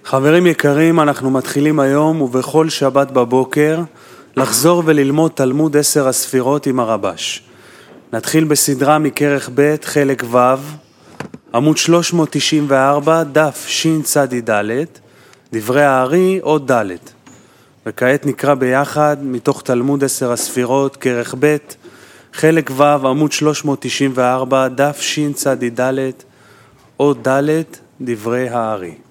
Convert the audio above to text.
חברים יקרים, אנחנו מתחילים היום ובכל שבת בבוקר לחזור וללמוד תלמוד 10 הספירות עם הרבש. נתחיל בסדרה מכרך ב' חלק ו', עמוד 394, דף שצ"ד, דברי הארי עוד ד'. וכעת נקרא ביחד מתוך תלמוד 10 הספירות, כרך ב' חלק ו', עמוד 394, דף שצ"ד, עוד ד', דברי הארי.